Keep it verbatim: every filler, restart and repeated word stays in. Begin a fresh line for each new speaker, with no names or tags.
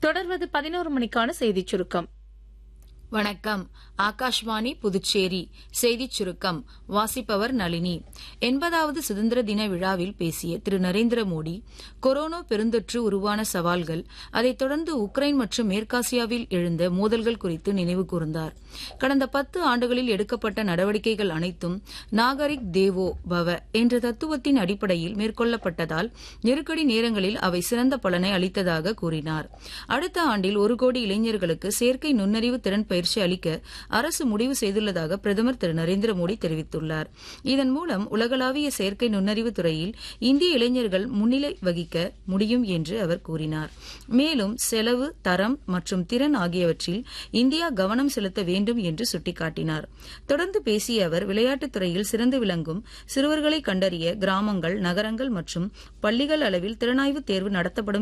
தொடர்வது பதினோரு மணிக்கான செய்திச் சுருக்கம்.
வணக்கம். ஆகாஷ்வாணி புதுச்சேரி செய்திச் சுருக்கம் வாசிப்பவர் நளினி. எண்பதாவது சுதந்திர தின விழாவில் பேசிய திரு நரேந்திர மோடி, கொரோனா பெருந்தொற்று உருவான சவால்கள், அதைத் தொடர்ந்து உக்ரைன் மற்றும் மேற்காசியாவில் எழுந்த மோதல்கள் குறித்து நினைவு கூர்ந்தார். கடந்த பத்து ஆண்டுகளில் எடுக்கப்பட்ட நடவடிக்கைகள் அனைத்தும் நாகரிக் தேவோ பவ என்ற தத்துவத்தின் அடிப்படையில் மேற்கொள்ளப்பட்டதால் நெருக்கடி நேரங்களில் அவை சிறந்த பலனை அளித்ததாக கூறினார். அடுத்த ஆண்டில் ஒரு கோடி இளைஞர்களுக்கு செயற்கை நுண்ணறிவு திறன் பயிற்சி அளிக்க அரசு முடிவு செய்துள்ளதாக பிரதமர் திரு நரேந்திர மோடி தெரிவித்துள்ளார். இதன் மூலம் உலகளாவிய செயற்கை நுண்ணறிவு துறையில் இந்திய இளைஞர்கள் முன்னிலை வகிக்க முடியும் என்று அவர் கூறினார். மேலும் செலவு, தரம் மற்றும் திறன் ஆகியவற்றில் இந்தியா கவனம் செலுத்த வேண்டும் என்று சுட்டிக்காட்டினார். தொடர்ந்து பேசிய அவர், விளையாட்டுத் துறையில் சிறந்து விளங்கும் சிறுவர்களை கண்டறிய கிராமங்கள், நகரங்கள் மற்றும் பள்ளிகள் அளவில் திறனாய்வு தேர்வு நடத்தப்படும்